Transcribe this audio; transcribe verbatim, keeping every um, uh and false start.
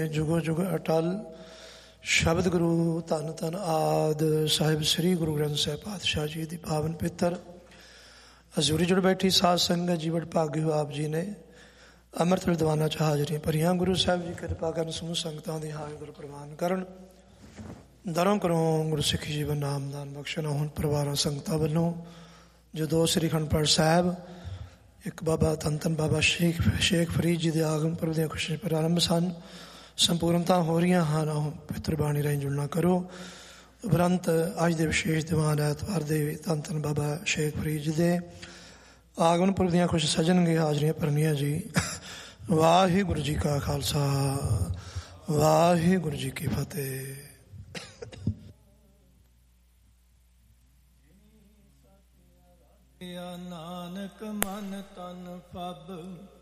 ਜੁਗੋ ਜੁਗ ਅਟਲ ਸ਼ਬਦ ਗੁਰੂ ਧੰਨ ਧੰਨ ਆਦ ਸਾਹਿਬ ਸ੍ਰੀ ਗੁਰੂ ਗ੍ਰੰਥ ਸਾਹਿਬ ਪਾਤਸ਼ਾਹ ਜੀ ਦੀ ਪਾਵਨ ਪਿੱਤਰ ਹਜ਼ੂਰੀ ਜੁੜ ਬੈਠੀ ਸਾਧ ਸੰਗਤ ਜੀ ਬੜ ਭਾਗਿਓ ਆਪ ਜੀ ਨੇ ਅੰਮ੍ਰਿਤ ਵਿਦਵਾਨਾਂ ਚ ਹਾਜ਼ਰੀਆਂ ਭਰੀਆਂ। ਗੁਰੂ ਸਾਹਿਬ ਜੀ ਕਿਰਪਾ ਕਰਨ ਸਮੂਹ ਸੰਗਤਾਂ ਦੀ ਹਾਜ਼ਰ ਗੁਰੂ ਪ੍ਰਵਾਨ ਕਰਨ। ਦਰੋਂ ਕਰੋਂ ਗੁਰੂ ਸਿੱਖੀ ਜੀਵਨ ਨਾਮਦਾਨ ਬਖਸ਼ਣਾ। ਹੁਣ ਪਰਿਵਾਰਾਂ ਸੰਗਤਾਂ ਵੱਲੋਂ ਜਦੋਂ ਸ੍ਰੀ ਅਖੰਡ ਪਾਠ ਸਾਹਿਬ ਇੱਕ ਬਾਬਾ ਧੰਨ ਧੰਨ ਬਾਬਾ ਸ਼ੇਖ ਸ਼ੇਖ ਫਰੀਦ ਜੀ ਦੇ ਆਗਮਨ ਪੁਰਬ ਦੀਆਂ ਖੁਸ਼ੀਆਂ ਪ੍ਰਾਰੰਭ ਸਨ, ਸੰਪੂਰਨਤਾ ਹੋ ਰਹੀਆਂ ਹਨ। ਆਓ ਪਵਿੱਤਰ ਬਾਣੀ ਰਾਹੀਂ ਜੁੜਨਾ ਕਰੋ। ਉਪਰੰਤ ਅੱਜ ਦੇ ਵਿਸ਼ੇਸ਼ ਦੀਵਾਨ ਐਤਵਾਰ ਦੇ ਧੰਨ ਧੰਨ ਬਾਬਾ ਸ਼ੇਖ ਫਰੀਦ ਜੀ ਦੇ ਆਗਮਨ ਪੁਰਬ ਦੀਆਂ ਖੁਸ਼ ਸਜਣਗੇ, ਹਾਜ਼ਰੀਆਂ ਭਰਨੀਆਂ ਜੀ। ਵਾਹਿਗੁਰੂ ਜੀ ਕਾ ਖਾਲਸਾ, ਵਾਹਿਗੁਰੂ ਜੀ ਕੀ ਫਤਿਹ। ਨਾਨਕ ਮਨ ਤਨ ਪਬ